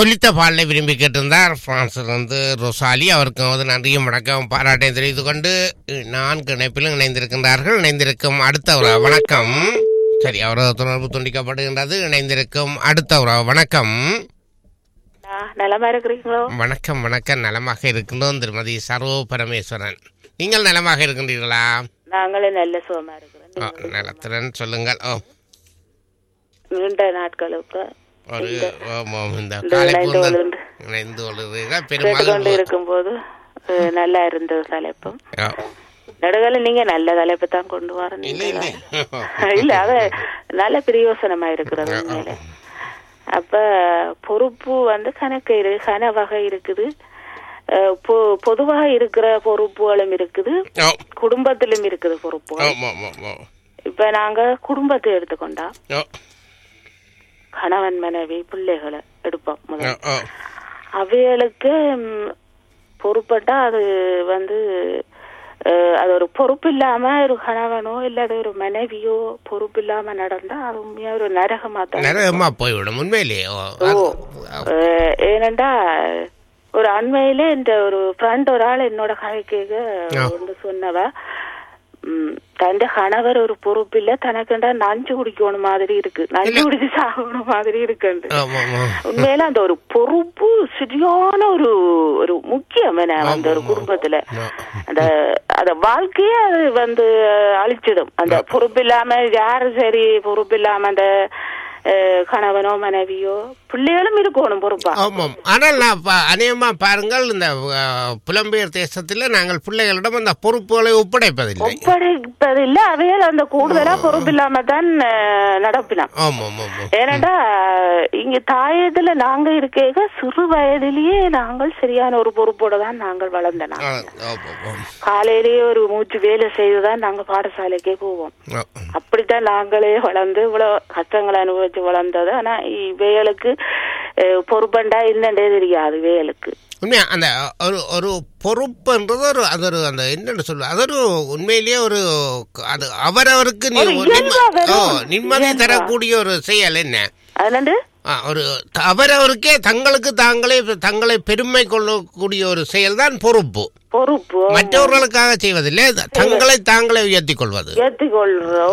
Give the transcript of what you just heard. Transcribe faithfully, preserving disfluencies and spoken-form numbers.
ஒலித்த பாடலை விரும்பி கேட்டிருந்தார் பிரான்சிலிருந்து ரொசாலி. அவருக்கு வந்து நன்றியும் வணக்கம் பாராட்டையும் தெரிவித்துக் கொண்டு நான்கு இணைப்பிலும் இணைந்திருக்கின்றார்கள். இணைந்திருக்கும் அடுத்த ஒரு வணக்கம். சரி, அவரது தொடர்பு துண்டிக்கப்படுகின்றது. இணைந்திருக்கும் அடுத்த ஒரு வணக்கம். நலமா இருக்கிறீங்களோ? வணக்கம் வணக்கம், நலமாக இருக்கின்றோம் திருமதி சர்வ பரமேஸ்வரன். நீங்கள் நலமாக இருக்கின்றீர்களா? நாங்களே நல்ல சுகமா இருக்கிறோம். நலத்துடன் சொல்லுங்கள். ஓ, நீண்ட நாட்களுக்கு ஒரு இந்த இணைந்து கொள்கிறீர்கள். பெரும்பாலும் இருக்கும் போது நல்லா இருந்தது தலைப்பும். நடுவில் நீங்க நல்ல தலைப்பு தான் கொண்டு வரணும். இல்ல, அது நல்ல பிரயோசனமா இருக்கிறது உண்மையில. அப்ப பொறுப்பு வந்து கணக்கு கன வகை இருக்குது. பொதுவாக இருக்கிற பொறுப்புகளும் இருக்குது, குடும்பத்திலும் இருக்குது பொறுப்புகள். இப்ப நாங்க குடும்பத்தை எடுத்துக்கொண்டா கணவன் மனைவி பிள்ளைகளை எடுப்போம். முதல் அவைகளுக்கு பொறுப்பட்டா அது வந்து அது ஒரு பொறுப்பு இல்லாம ஒரு கணவனோ இல்ல ஒரு மனைவியோ பொறுப்பு இல்லாம நடந்தா அது உண்மையா ஒரு நரகமா தான் நரகமா போய்விடும் உண்மையிலேயே. ஏனண்டா ஒரு அண்மையிலே இந்த ஒரு ஃப்ரெண்ட் ஒரு ஆள் என்னோட கதைக்காக வந்து சொன்னவ, தന്റെ கணவர் ஒரு பொறுப்பு இல்ல, தனக்குண்டா நஞ்சு குடிக்கணும் மாதிரி இருக்கு, நஞ்சு குடிச்சு சாகணும் மாதிரி இருக்கு. உண்மையில அந்த ஒரு பொறுப்பு சரியான ஒரு ஒரு முக்கியம் அந்த ஒரு குடும்பத்துல. அந்த அந்த வாழ்க்கையே அது வந்து அழிச்சிடும். அந்த பொறுப்பு இல்லாம யாரு சரி பொறுப்பு இல்லாம அந்த கணவனோ மனைவியோ பிள்ளைகளும் இருக்கணும் பொறுப்பா. ஆமாம். ஆனால் நான் அநேகமா பாருங்கள், இந்த புலம்பெயர் தேசத்துல நாங்கள் பிள்ளைகளிடம் அந்த பொறுப்புகளை ஒப்படைப்பதில்லை ஒப்படைப்பதில்லை அவைகள் அந்த கூடுதலா பொறுப்பு இல்லாம தான் நடப்பினோம். ஏனண்டா இங்க தாயத்துல நாங்க இருக்க சிறு வயதிலேயே நாங்கள் சரியான ஒரு பொறுப்போட தான் நாங்கள் வளர்ந்தோம். காலையிலேயே ஒரு மூச்சு வேலை செய்துதான் நாங்க பாடசாலைக்கே போவோம். அப்படித்தான் நாங்களே வளர்ந்து இவ்வளவு கஷ்டங்களை அனுபவிச்சு வளர்ந்தது. ஆனா இவைகளுக்கு பொறுப்பண்டா என்னண்டே தெரியாது வேலுக்கு. உண்மையா அந்த ஒரு ஒரு பொறுப்புன்றது ஒரு அது ஒரு அந்த என்னன்னு சொல்ல அது ஒரு உண்மையிலேயே ஒரு அது அவரவருக்கு நிம்மதி தரக்கூடிய ஒரு செயல். என்ன அது ஒரு அவரவருக்கே தங்களுக்கு தாங்களே தங்களை பெருமை கொள்ளக்கூடிய ஒரு செயல் தான் பொறுப்பு. பொறுப்பு மற்றவர்களுக்காக செய்வதில்லை, தங்களை தாங்களே உயர்த்தி கொள்வது.